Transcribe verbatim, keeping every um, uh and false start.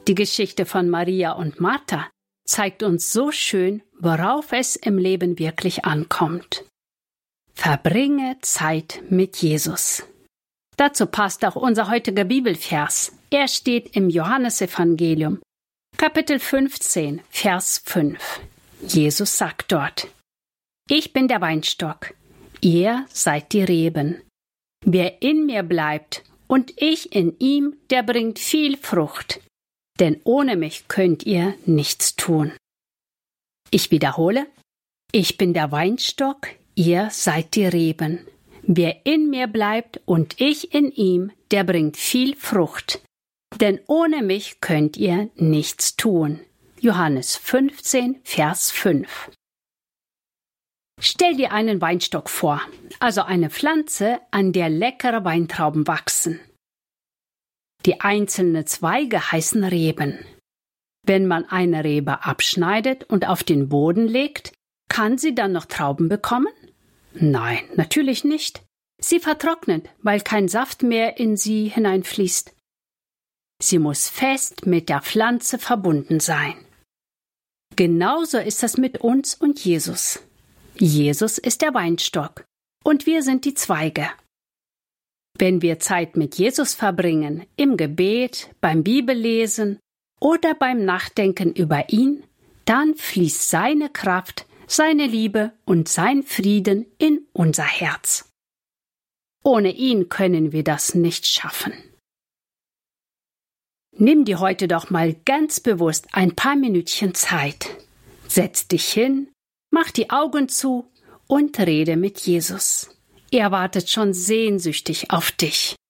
Die Geschichte von Maria und Martha zeigt uns so schön, worauf es im Leben wirklich ankommt. Verbringe Zeit mit Jesus. Dazu passt auch unser heutiger Bibelvers. Er steht im Johannesevangelium, Kapitel fünfzehn, Vers fünf. Jesus sagt dort: Ich bin der Weinstock, ihr seid die Reben. Wer in mir bleibt und ich in ihm, der bringt viel Frucht. Denn ohne mich könnt ihr nichts tun. Ich wiederhole: Ich bin der Weinstock, ihr seid die Reben. Wer in mir bleibt und ich in ihm, der bringt viel Frucht. Denn ohne mich könnt ihr nichts tun. Johannes fünfzehn, Vers fünf. Stell dir einen Weinstock vor, also eine Pflanze, an der leckere Weintrauben wachsen. Die einzelnen Zweige heißen Reben. Wenn man eine Rebe abschneidet und auf den Boden legt, kann sie dann noch Trauben bekommen? Nein, natürlich nicht. Sie vertrocknet, weil kein Saft mehr in sie hineinfließt. Sie muss fest mit der Pflanze verbunden sein. Genauso ist es mit uns und Jesus. Jesus ist der Weinstock und wir sind die Zweige. Wenn wir Zeit mit Jesus verbringen, im Gebet, beim Bibellesen oder beim Nachdenken über ihn, dann fließt seine Kraft, seine Liebe und sein Frieden in unser Herz. Ohne ihn können wir das nicht schaffen. Nimm dir heute doch mal ganz bewusst ein paar Minütchen Zeit. Setz dich hin, mach die Augen zu und rede mit Jesus. Er wartet schon sehnsüchtig auf dich.